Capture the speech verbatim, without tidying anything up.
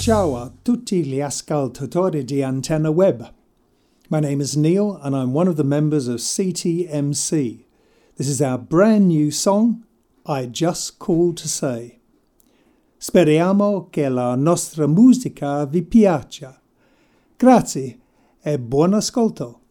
Ciao a tutti gli ascoltatori di Antenna Web. My name is Neil and I'm one of the members of C T M C. This is our brand new song, I Just Called to Say. Speriamo che la nostra musica vi piaccia. Grazie e buon ascolto.